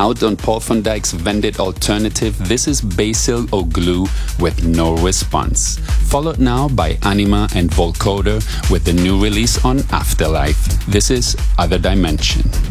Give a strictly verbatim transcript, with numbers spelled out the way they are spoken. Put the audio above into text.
Out on Paul van Dyk's Vendit alternative, this is Basil O'Glue with No Response. Followed now by Anima and Volcoder with the new release on Afterlife. This is Other Dimension.